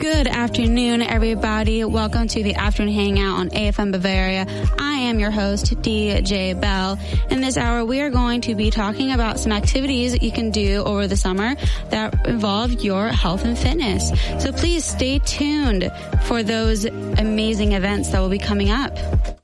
Good afternoon, everybody. Welcome to the Afternoon Hangout on AFM Bavaria. I am your host, DJ Bell. In this hour, we are going to be talking about some activities that you can do over the summer that involve your health and fitness. So please stay tuned for those amazing events that will be coming up.